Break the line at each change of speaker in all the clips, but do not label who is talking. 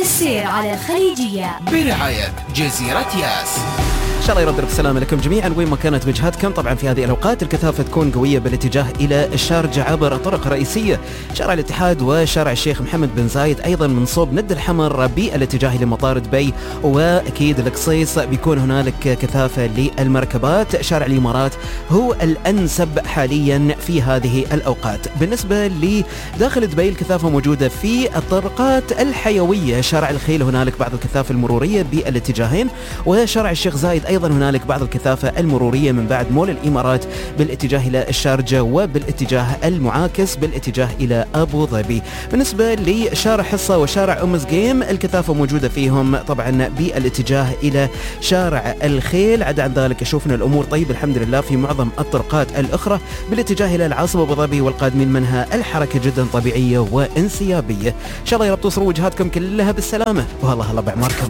السير على الخليجية
برعاية جزيرة ياس.
إن شاء الله يرد السلام لكم جميعا وين ما كانت وجهتكم. طبعا في هذه الأوقات الكثافة تكون قوية بالاتجاه إلى الشارجة عبر طرق رئيسية شارع الاتحاد وشارع الشيخ محمد بن زايد، أيضا من صوب ند الحمر بالاتجاه لمطار دبي، وأكيد القصيص بيكون هنالك كثافة للمركبات. شارع الإمارات هو الأنسب حاليا في هذه الأوقات. بالنسبة لداخل دبي الكثافة موجودة في الطرقات الحيوية، شارع الخيل هنالك بعض الكثافة المرورية بالاتجاهين، وشارع الشيخ زايد أيضا هنالك بعض الكثافة المرورية من بعد مول الإمارات بالاتجاه إلى الشارجة وبالاتجاه المعاكس بالاتجاه إلى أبو ظبي. بالنسبة لشارع حصة وشارع أم زقيم الكثافة موجودة فيهم طبعا بالاتجاه إلى شارع الخيل. عدا عن ذلك أشوف أن الأمور طيب الحمد لله في معظم الطرقات الأخرى بالاتجاه إلى العاصمة أبو ظبي والقادمين منها الحركة جدا طبيعية وانسيابية. إن شاء الله يا رب توصلوا وجهاتكم كلها بالسلامة والله بعمركم.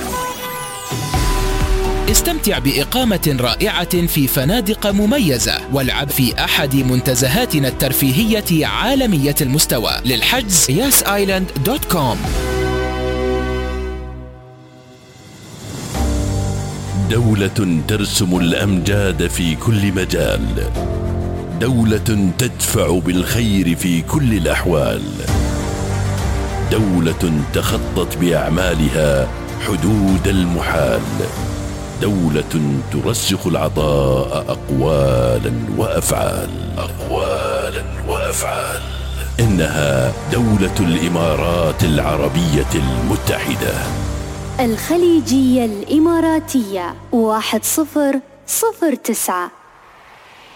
استمتع بإقامة رائعة في فنادق مميزة والعب في أحد منتزهاتنا الترفيهية عالمية المستوى. للحجز yasisland.com.
دولة ترسم الأمجاد في كل مجال، دولة تدفع بالخير في كل الأحوال، دولة تخطت بأعمالها حدود المحال، دولة ترسخ العطاء أقوالا وأفعال. إنها دولة الإمارات العربية المتحدة.
الخليجية الإماراتية 1009.